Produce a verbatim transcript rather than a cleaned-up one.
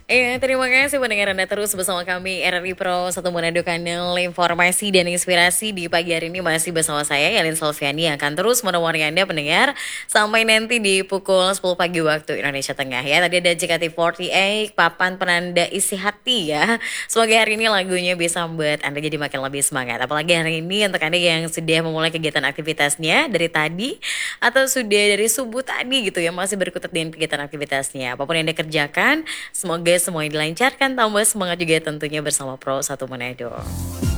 Iya, terima kasih pendengar Anda terus bersama kami R R I Pro satu Manado Kanal informasi dan inspirasi di pagi hari ini masih bersama saya Yalin Solviani yang akan terus menemani Anda pendengar sampai nanti di pukul sepuluh pagi waktu Indonesia Tengah ya. Tadi ada J K T empat delapan, papan penanda isi hati ya. Semoga hari ini lagunya bisa membuat Anda jadi makin lebih semangat. Apalagi hari ini untuk Anda yang sudah memulai kegiatan aktivitasnya dari tadi atau sudah dari subuh tadi gitu ya masih berkutat dengan kegiatan aktivitasnya. Apapun yang Anda kerjakan, semoga semuanya dilancarkan, tambah semangat juga tentunya bersama Pro satu Manado.